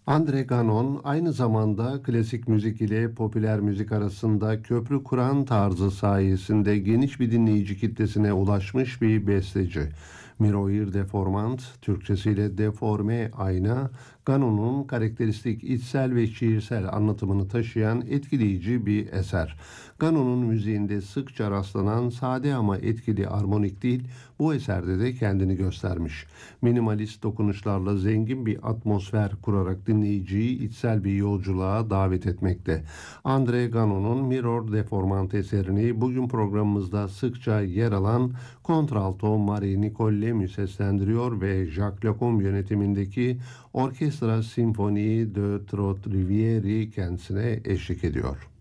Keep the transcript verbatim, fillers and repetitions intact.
Andre Ganon aynı zamanda klasik müzik ile popüler müzik arasında köprü kuran tarzı sayesinde geniş bir dinleyici kitlesine ulaşmış bir besteci. Miroir Deformant, Türkçesiyle deforme ayna, Ganon'un karakteristik içsel ve şiirsel anlatımını taşıyan etkileyici bir eser. Ganon'un müziğinde sıkça rastlanan sade ama etkili armonik dil bu eserde de kendini göstermiş. Minimalist dokunuşlarla zengin bir atmosfer kurarak dinleyiciyi içsel bir yolculuğa davet etmekte. Andre Ganon'un Mirror Deformant eserini bugün programımızda sıkça yer alan kontralto Marie Nicole Lemy seslendiriyor ve Jacques Lacombe yönetimindeki Orkestra Sinfonie de Trot Rivieri kendisine eşlik ediyor.